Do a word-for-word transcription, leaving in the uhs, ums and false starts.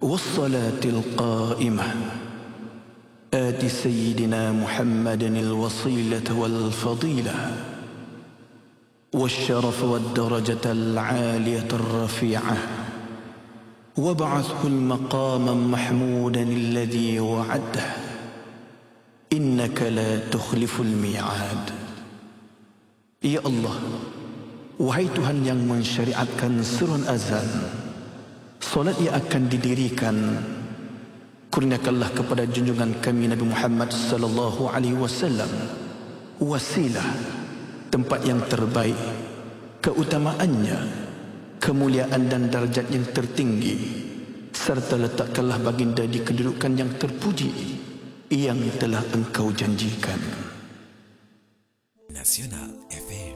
والصلاة القائمة آت سيدنا محمد الوصيلة والفضيلة والشرف والدرجة العالية الرفيعة وابعثه المقام محمودا الذي وعده إنك لا تخلف الميعاد. Ya Allah, wahai Tuhan yang mensyariatkan seruan azan, solat yang akan didirikan, kurniakanlah kepada junjungan kami Nabi Muhammad sallallahu alaihi wasallam wasilah, tempat yang terbaik, keutamaannya, kemuliaan dan darjat yang tertinggi, serta letakkanlah baginda di kedudukan yang terpuji yang telah engkau janjikan. Nasional F M.